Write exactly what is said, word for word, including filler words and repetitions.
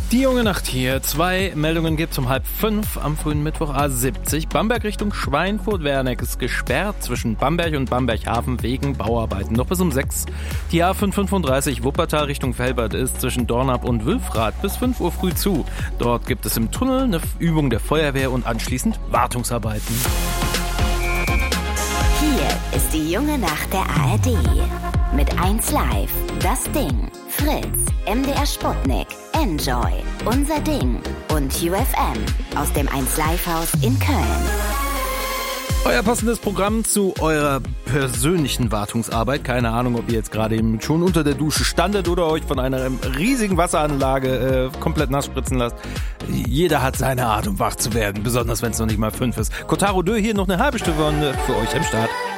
Die junge Nacht hier. Zwei Meldungen gibt's um halb fünf am frühen Mittwoch A siebzig. Bamberg Richtung Schweinfurt-Werneck ist gesperrt zwischen Bamberg und Bamberg-Hafen wegen Bauarbeiten. Noch bis um sechs. Die A fünf fünfunddreißig Wuppertal Richtung Velbert ist zwischen Dornap und Wülfrath bis fünf Uhr früh zu. Dort gibt es im Tunnel eine Übung der Feuerwehr und anschließend Wartungsarbeiten. Hier ist die junge Nacht der A R D. Mit eins Live, Das Ding, Fritz, M D R Sputnik, Enjoy, Unser Ding und U F M aus dem eins Live Haus in Köln. Euer passendes Programm zu eurer persönlichen Wartungsarbeit. Keine Ahnung, ob ihr jetzt gerade eben schon unter der Dusche standet oder euch von einer riesigen Wasseranlage äh, komplett nass spritzen lasst. Jeder hat seine Art, um wach zu werden, besonders wenn es noch nicht mal fünf ist. Kotaro Dö hier noch eine halbe Stunde für euch am Start.